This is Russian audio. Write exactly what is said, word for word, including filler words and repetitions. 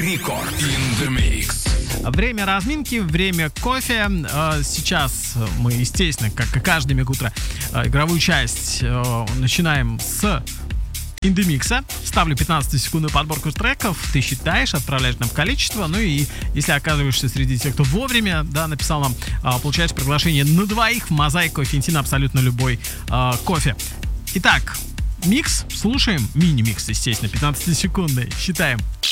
Рекорд in the Mix. Время разминки, время кофе. Сейчас мы, естественно, как и каждый миг-утро, игровую часть начинаем с Индемикса. Ставлю пятнадцатисекундную подборку треков, ты считаешь, отправляешь нам количество, ну и если оказываешься среди тех, кто вовремя, да, написал нам, получаешь приглашение на двоих в Мозаик Кофе на абсолютно любой э, кофе. Итак, микс, слушаем, мини-микс, естественно, пятнадцатисекундный, считаем.